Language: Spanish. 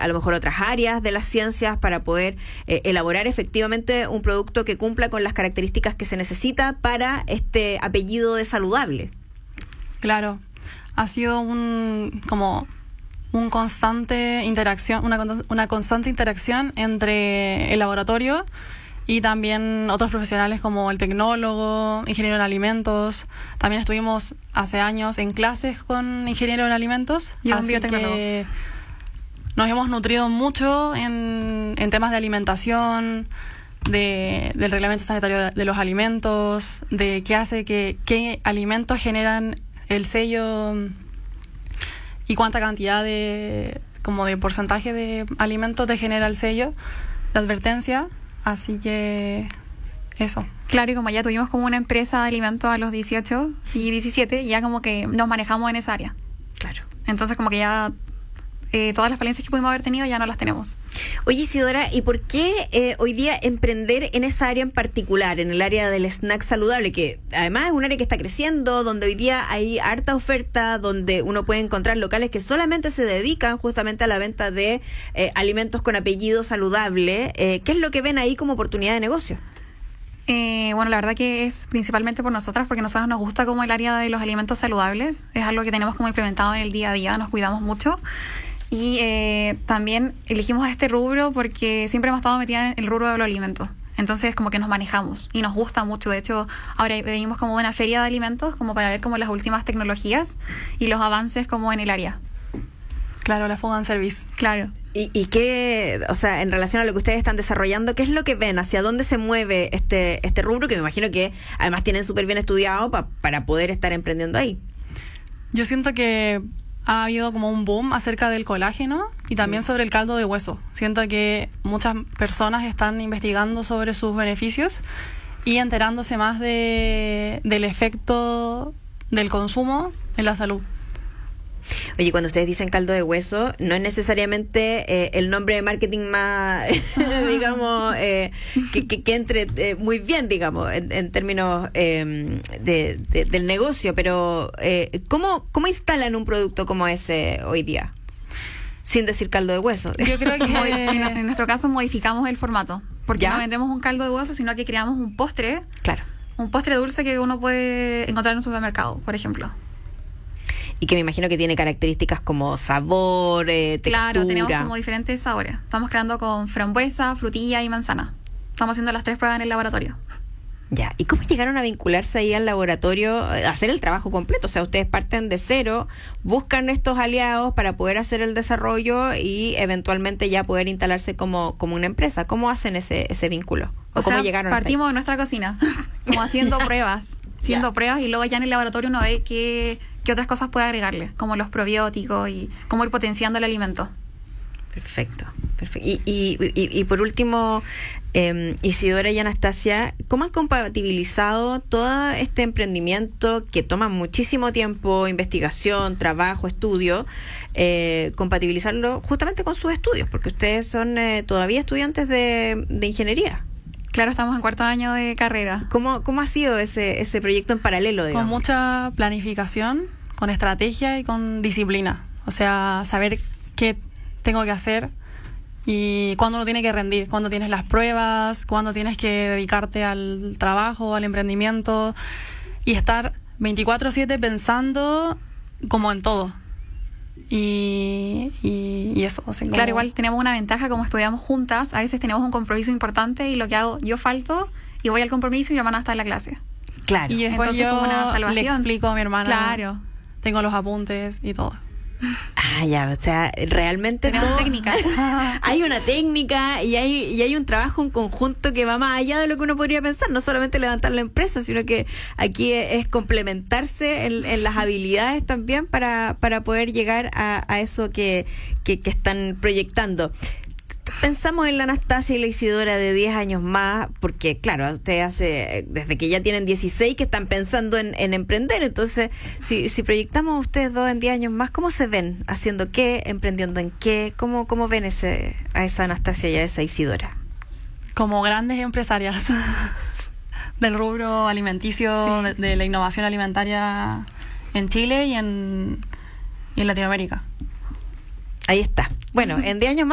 a lo mejor otras áreas de las ciencias para poder elaborar efectivamente un producto que cumpla con las características que se necesita para este apellido de saludable. Claro, ha sido un constante interacción, una constante interacción entre el laboratorio y también otros profesionales como el tecnólogo, ingeniero en alimentos. También estuvimos hace años en clases con ingeniero en alimentos. Y un biotecnólogo. Nos hemos nutrido mucho en temas de alimentación, del reglamento sanitario de los alimentos, de qué alimentos generan el sello y cuánta cantidad de porcentaje de alimentos te genera el sello de advertencia. Así que eso. Claro, y como ya tuvimos como una empresa de alimentos a los 18 y 17, ya como que nos manejamos en esa área. Claro. Entonces como que ya todas las falencias que pudimos haber tenido ya no las tenemos. Oye, Isidora, ¿y por qué hoy día emprender en esa área en particular, en el área del snack saludable, que además es un área que está creciendo, donde hoy día hay harta oferta, donde uno puede encontrar locales que solamente se dedican justamente a la venta de alimentos con apellido saludable? ¿Qué es lo que ven ahí como oportunidad de negocio? Bueno, la verdad que es principalmente por nosotras, porque a nosotros nos gusta como el área de los alimentos saludables. Es algo que tenemos como implementado en el día a día, nos cuidamos mucho. Y también elegimos este rubro porque siempre hemos estado metidas en el rubro de los alimentos. Entonces como que nos manejamos y nos gusta mucho. De hecho, ahora venimos como de una feria de alimentos como para ver como las últimas tecnologías y los avances como en el área. Claro, la food and service. Claro. ¿Y qué, o sea, en relación a lo que ustedes están desarrollando, qué es lo que ven? ¿Hacia dónde se mueve este rubro? Que me imagino que además tienen súper bien estudiado para poder estar emprendiendo ahí. Yo siento que ha habido como un boom acerca del colágeno y también sobre el caldo de hueso. Siento que muchas personas están investigando sobre sus beneficios y enterándose más del efecto del consumo en la salud. Oye, cuando ustedes dicen caldo de hueso, no es necesariamente el nombre de marketing más, digamos, que entre muy bien, digamos, en términos del negocio, pero ¿cómo instalan un producto como ese hoy día? Sin decir caldo de hueso. Yo creo que en nuestro caso modificamos el formato, porque no vendemos un caldo de hueso, sino que creamos un postre. Claro. Un postre dulce que uno puede encontrar en un supermercado, por ejemplo. Y que me imagino que tiene características como sabor, textura. Claro, tenemos como diferentes sabores. Estamos creando con frambuesa, frutilla y manzana. Estamos haciendo las 3 pruebas en el laboratorio. Ya, ¿y cómo llegaron a vincularse ahí al laboratorio, a hacer el trabajo completo? O sea, ustedes parten de cero, buscan estos aliados para poder hacer el desarrollo y eventualmente ya poder instalarse como una empresa. ¿Cómo hacen ese vínculo? ¿O cómo sea, llegaron partimos de nuestra cocina, como haciendo pruebas, pruebas, y luego ya en el laboratorio uno ve qué otras cosas puede agregarle, como los probióticos y cómo ir potenciando el alimento. Perfecto. Y por último, Isidora y Anastasia, ¿cómo han compatibilizado todo este emprendimiento que toma muchísimo tiempo, investigación, trabajo, estudio, compatibilizarlo justamente con sus estudios? Porque ustedes son todavía estudiantes de ingeniería. Claro, estamos en 4º año de carrera. ¿Cómo ha sido ese proyecto en paralelo, digamos? Con mucha planificación, con estrategia y con disciplina. O sea, saber qué tengo que hacer y cuándo uno tiene que rendir, cuándo tienes las pruebas, cuándo tienes que dedicarte al trabajo, al emprendimiento y estar 24/7 pensando como en todo. Y eso. O sea, claro, igual tenemos una ventaja como estudiamos juntas, a veces tenemos un compromiso importante y lo que hago, yo falto y voy al compromiso y mi hermana está en la clase. Claro. Y después entonces, como una salvación. Le explico a mi hermana. Claro. Tengo los apuntes y todo. Ya, o sea, realmente tenemos técnica. Hay una técnica y hay un trabajo en conjunto que va más allá de lo que uno podría pensar, no solamente levantar la empresa, sino que aquí es complementarse en las habilidades también para poder llegar a eso que están proyectando. Pensamos en la Anastasia y la Isidora de 10 años más, porque claro, ustedes desde que ya tienen 16 que están pensando en emprender. Entonces, si proyectamos ustedes dos en 10 años más, ¿cómo se ven? ¿Haciendo qué? ¿Emprendiendo en qué? ¿Cómo ven a esa Anastasia y a esa Isidora? Como grandes empresarias del rubro alimenticio, sí, de la innovación alimentaria en Chile y en Latinoamérica. Ahí está. Bueno, en 10 años más